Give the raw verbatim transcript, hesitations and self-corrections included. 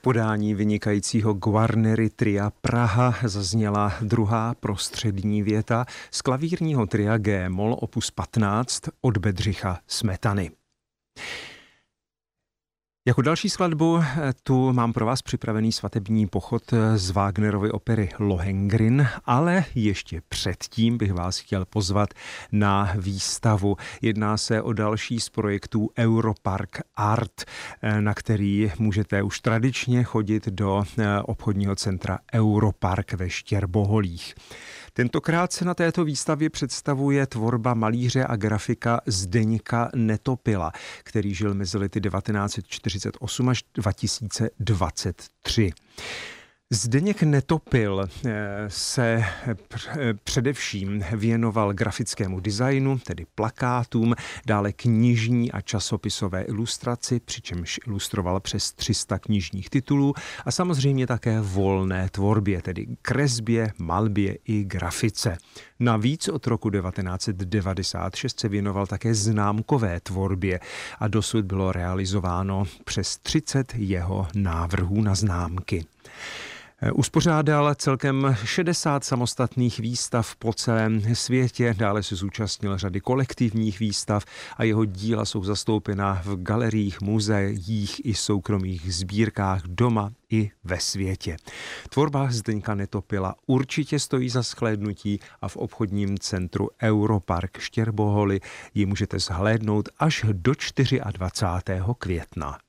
podání vynikajícího Guarnery tria Praha zazněla druhá prostřední věta z klavírního tria G-moll opus patnáct od Bedřicha Smetany. Jako další skladbu tu mám pro vás připravený svatební pochod z Wagnerovy opery Lohengrin, ale ještě předtím bych vás chtěl pozvat na výstavu. Jedná se o další z projektů Europark Art, na který můžete už tradičně chodit do obchodního centra Europark ve Štěrboholích. Tentokrát se na této výstavě představuje tvorba malíře a grafika Zdeňka Netopila, který žil mezi lety devatenáct set čtyřicet osm až dva tisíce dvacet tři. Zdeněk Netopil se především věnoval grafickému designu, tedy plakátům, dále knižní a časopisové ilustraci, přičemž ilustroval přes tři sta knižních titulů a samozřejmě také volné tvorbě, tedy kresbě, malbě i grafice. Navíc od roku devatenáct set devadesát šest se věnoval také známkové tvorbě a dosud bylo realizováno přes třicet jeho návrhů na známky. Uspořádal celkem šedesát samostatných výstav po celém světě, dále se zúčastnil řady kolektivních výstav a jeho díla jsou zastoupena v galeriích, muzeích i soukromých sbírkách doma i ve světě. Tvorba Zdeňka Netopila určitě stojí za shlédnutí a v obchodním centru Europark Štěrboholy ji můžete shlédnout až do dvacátého čtvrtého května.